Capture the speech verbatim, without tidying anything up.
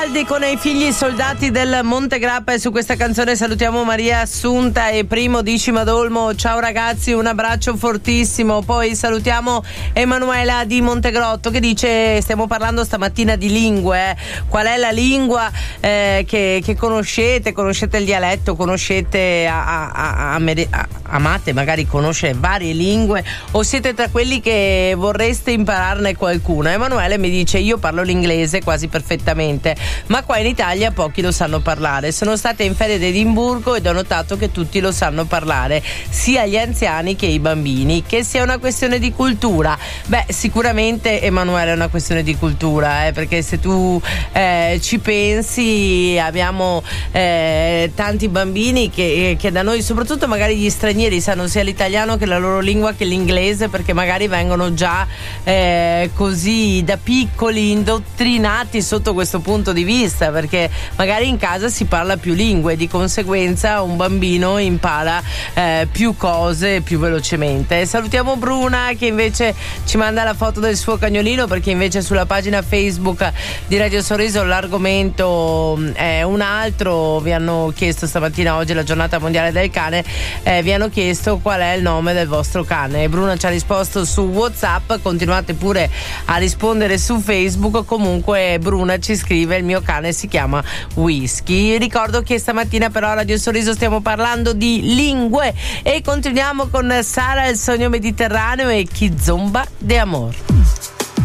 Con i figli soldati del Monte Grappa, e su questa canzone salutiamo Maria Assunta e Primo di Cimadolmo. Ciao ragazzi, un abbraccio fortissimo. Poi salutiamo Emanuela di Montegrotto che dice: stiamo parlando stamattina di lingue, eh. Qual è la lingua eh, che, che conoscete? Conoscete il dialetto? Conoscete a, a, a, a, a, amate magari conoscere varie lingue, o siete tra quelli che vorreste impararne qualcuna? Emanuele mi dice: io parlo l'inglese quasi perfettamente, ma qua in Italia pochi lo sanno parlare. Sono stata in ferie ad Edimburgo ed ho notato che tutti lo sanno parlare, sia gli anziani che i bambini. Che sia una questione di cultura? Beh, sicuramente, Emanuele, è una questione di cultura, eh, perché se tu eh, ci pensi, abbiamo eh, tanti bambini che, che da noi, soprattutto magari gli stranieri, sanno sia l'italiano che la loro lingua che l'inglese, perché magari vengono già eh, così da piccoli indottrinati sotto questo punto di vista, perché magari in casa si parla più lingue, di conseguenza un bambino impara eh, più cose più velocemente. Salutiamo Bruna che invece ci manda la foto del suo cagnolino, perché invece sulla pagina Facebook di Radio Sorriso l'argomento è un altro. Vi hanno chiesto stamattina, oggi è la giornata mondiale del cane, eh, vi hanno chiesto qual è il nome del vostro cane. Bruna ci ha risposto su WhatsApp, continuate pure a rispondere su Facebook. Comunque Bruna ci scrive: il mio cane si chiama Whisky. Ricordo che stamattina però a Radio Sorriso stiamo parlando di lingue e continuiamo con Sara, il sogno mediterraneo, e Kizomba de Amor.